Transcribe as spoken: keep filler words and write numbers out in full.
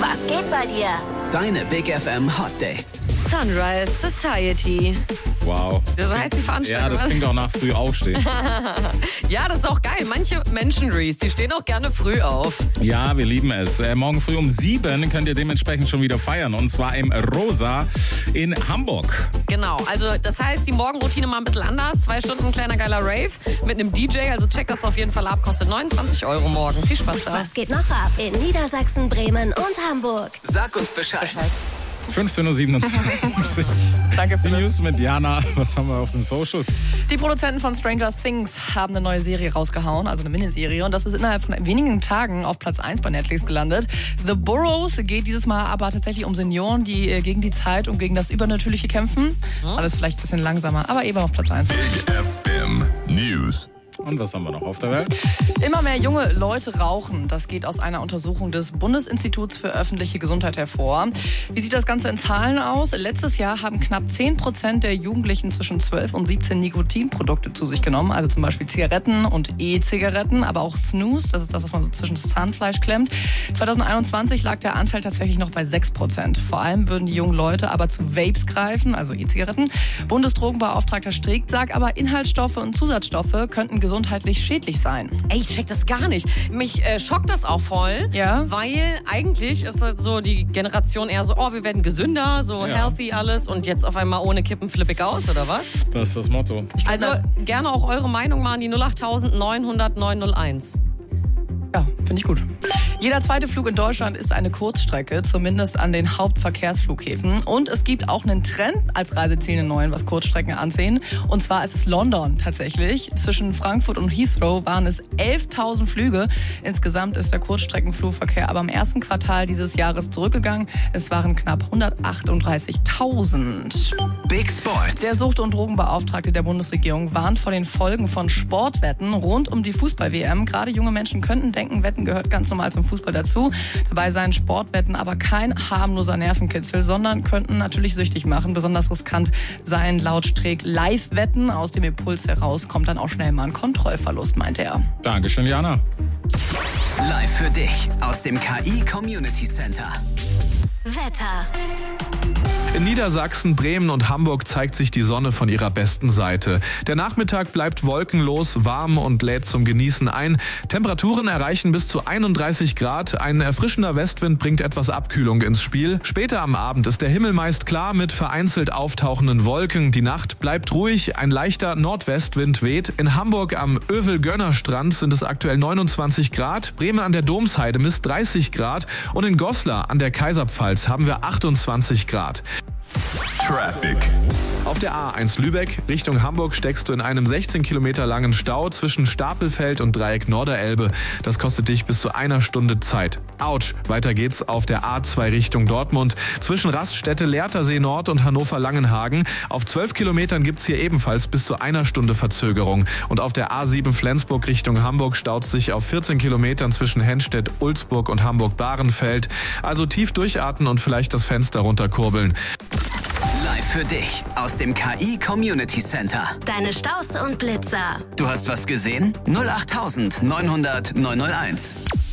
Was geht bei dir? Deine Big F M Hot Dates. Sunrise Society. Wow. So heißt die Veranstaltung. Ja, das klingt auch nach früh aufstehen. Ja, das ist auch geil. Manche Menschen, Reese, die stehen auch gerne früh auf. Ja, wir lieben es. Äh, morgen früh um sieben könnt ihr dementsprechend schon wieder feiern. Und zwar im Rosa in Hamburg. Genau, also das heißt, die Morgenroutine mal ein bisschen anders. Zwei Stunden ein kleiner geiler Rave mit einem D J. Also check das auf jeden Fall ab. Kostet neunundzwanzig Euro morgen. Viel Spaß da. Was geht noch ab in Niedersachsen, Bremen und Hamburg? Sag uns Bescheid. fünfzehn Uhr siebenundzwanzig. Danke für Die das. News mit Jana. Was haben wir auf den Socials? Die Produzenten von Stranger Things haben eine neue Serie rausgehauen, also eine Miniserie. Und das ist innerhalb von wenigen Tagen auf Platz eins bei Netflix gelandet. The Burrows geht dieses Mal aber tatsächlich um Senioren, die gegen die Zeit und gegen das Übernatürliche kämpfen. Alles vielleicht ein bisschen langsamer, aber eben auf Platz eins. Big F M News. Und was haben wir noch auf der Welt? Immer mehr junge Leute rauchen. Das geht aus einer Untersuchung des Bundesinstituts für öffentliche Gesundheit hervor. Wie sieht das Ganze in Zahlen aus? Letztes Jahr haben knapp zehn Prozent der Jugendlichen zwischen zwölf und siebzehn Nikotinprodukte zu sich genommen. Also zum Beispiel Zigaretten und E-Zigaretten, aber auch Snus. Das ist das, was man so zwischen das Zahnfleisch klemmt. zwanzig einundzwanzig lag der Anteil tatsächlich noch bei sechs Prozent. Vor allem würden die jungen Leute aber zu Vapes greifen, also E-Zigaretten. Bundesdrogenbeauftragter Strick sagt aber, Inhaltsstoffe und Zusatzstoffe könnten gesundheitlich schädlich sein. Ey, ich check das gar nicht. Mich äh, schockt das auch voll, Ja. weil eigentlich ist halt so die Generation eher so, oh, wir werden gesünder, so Ja. healthy alles und jetzt auf einmal ohne Kippen flippig aus, oder was? Das ist das Motto. Also gerne auch eure Meinung mal an die null acht neun null null neun null eins. Ja, finde ich gut. Jeder zweite Flug in Deutschland ist eine Kurzstrecke, zumindest an den Hauptverkehrsflughäfen. Und es gibt auch einen Trend als Reiseziel in neuen, was Kurzstrecken ansehen. Und zwar ist es London tatsächlich. Zwischen Frankfurt und Heathrow waren es elftausend Flüge. Insgesamt ist der Kurzstreckenflugverkehr aber im ersten Quartal dieses Jahres zurückgegangen. Es waren knapp hundertachtunddreißigtausend. Big Sports. Der Sucht- und Drogenbeauftragte der Bundesregierung warnt vor den Folgen von Sportwetten rund um die Fußball-W M. Gerade junge Menschen könnten denken, Wetten gehört ganz normal zum Fußball dazu. Dabei seien Sportwetten aber kein harmloser Nervenkitzel, sondern könnten natürlich süchtig machen. Besonders riskant seien laut Streeck Live-Wetten. Aus dem Impuls heraus kommt dann auch schnell mal ein Kontrollverlust, meinte er. Dankeschön, Jana. Live für dich aus dem K I Community Center. Wetter. In Niedersachsen, Bremen und Hamburg zeigt sich die Sonne von ihrer besten Seite. Der Nachmittag bleibt wolkenlos, warm und lädt zum Genießen ein. Temperaturen erreichen bis zu einunddreißig Grad. Ein erfrischender Westwind bringt etwas Abkühlung ins Spiel. Später am Abend ist der Himmel meist klar mit vereinzelt auftauchenden Wolken. Die Nacht bleibt ruhig, ein leichter Nordwestwind weht. In Hamburg am Övel-Gönner-Strand sind es aktuell neunundzwanzig Grad. Bremen an der Domsheide misst dreißig Grad. Und in Goslar an der Kaiserpfalz haben wir achtundzwanzig Grad. Traffic. Auf der A eins Lübeck Richtung Hamburg steckst du in einem sechzehn Kilometer langen Stau zwischen Stapelfeld und Dreieck Norderelbe. Das kostet dich bis zu einer Stunde Zeit. Autsch, weiter geht's auf der A zwei Richtung Dortmund. Zwischen Raststätte Lehrtersee Nord und Hannover-Langenhagen. Auf zwölf Kilometern gibt's hier ebenfalls bis zu einer Stunde Verzögerung. Und auf der A sieben Flensburg Richtung Hamburg staut sich auf vierzehn Kilometern zwischen Henstedt, Ulzburg und Hamburg-Bahrenfeld. Also tief durchatmen und vielleicht das Fenster runterkurbeln. Live für dich aus dem K I Community Center. Deine Staus und Blitzer. Du hast was gesehen? null acht neun null null neun null eins.